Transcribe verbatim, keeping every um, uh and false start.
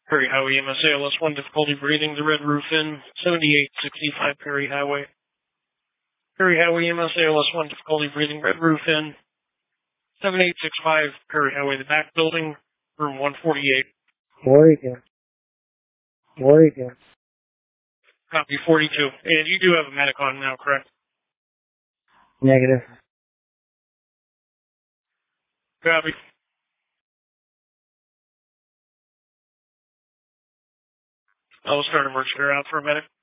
Perry Highway E M S A L S one, difficulty breathing, the red roof in, seventy-eight sixty-five Perry Highway. Perry Highway E M S A L S one, difficulty breathing, red roof in, seventy-eight sixty-five Perry Highway, the back building, room one forty-eight. Oregon. Oregon. Copy forty-two. And you do have a medic on now, correct? Negative. Copy. I'll start emergency care out for a medic.